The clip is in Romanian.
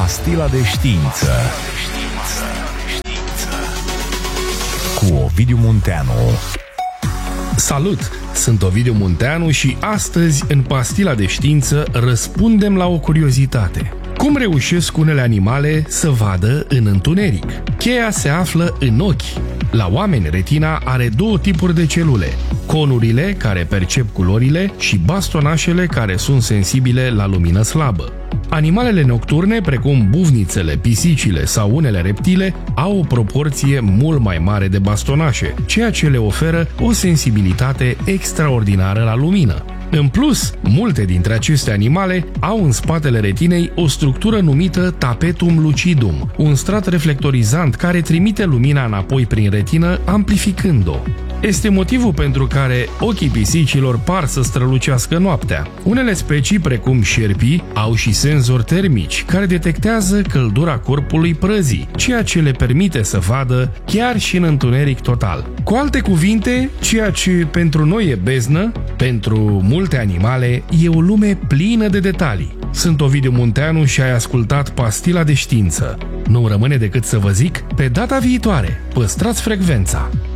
Pastila de știință cu Ovidiu Munteanu. Salut! Sunt Ovidiu Munteanu și astăzi, în Pastila de știință, răspundem la o curiozitate. Cum reușesc unele animale să vadă în întuneric? Cheia se află în ochi. La oameni, retina are două tipuri de celule: conurile, care percep culorile, și bastonașele, care sunt sensibile la lumină slabă. Animalele nocturne, precum buvnițele, pisicile sau unele reptile, au o proporție mult mai mare de bastonașe, ceea ce le oferă o sensibilitate extraordinară la lumină. În plus, multe dintre aceste animale au în spatele retinei o structură numită tapetum lucidum, un strat reflectorizant care trimite lumina înapoi prin retină, amplificând-o. Este motivul pentru care ochii pisicilor par să strălucească noaptea. Unele specii, precum șerpii, au și senzori termici, care detectează căldura corpului prăzii, ceea ce le permite să vadă chiar și în întuneric total. Cu alte cuvinte, ceea ce pentru noi e beznă, pentru multe animale e o lume plină de detalii. Sunt Ovidiu Munteanu și ai ascultat Pastila de știință. Nu rămâne decât să vă zic, pe data viitoare, păstrați frecvența!